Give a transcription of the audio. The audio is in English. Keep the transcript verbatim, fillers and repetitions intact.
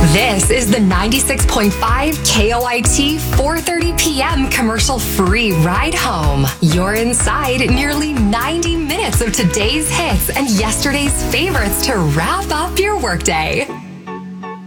This is the ninety-six point five K O I T four thirty p.m. commercial-free ride home. You're inside nearly ninety minutes of today's hits and yesterday's favorites to wrap up your workday.